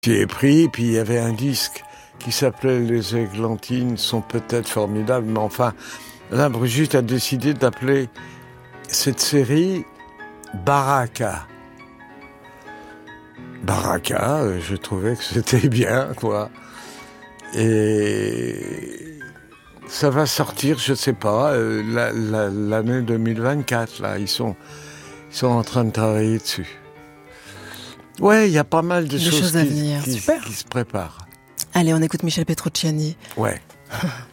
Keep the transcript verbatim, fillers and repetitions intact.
J'ai pris, puis il y avait un disque qui s'appelait Les Églantines sont peut-être formidables, mais enfin, là, Brigitte a décidé d'appeler cette série Baraka. Baraka, je trouvais que c'était bien, quoi. Et ça va sortir, je sais pas, euh, la, la, l'année deux mille vingt-quatre, là, ils sont, ils sont en train de travailler dessus. Ouais, il y a pas mal de Des choses, choses à qui, venir. qui, Super. qui se préparent. Allez, on écoute Michel Petrucciani. Ouais.